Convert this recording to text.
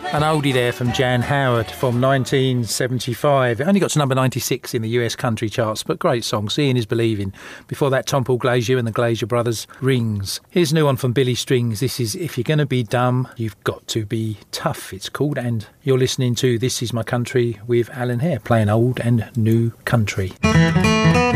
An oldie there from Jan Howard from 1975. It only got to number 96 in the US country charts, but great song, Seeing is Believing. Before that, Tom Paul Glazier and the Glazier Brothers, Rings. Here's a new one from Billy Strings. This is If You're Gonna Be Dumb, You've Got to Be Tough, it's called. And you're listening to This Is My Country with Alan Hare, playing old and new country.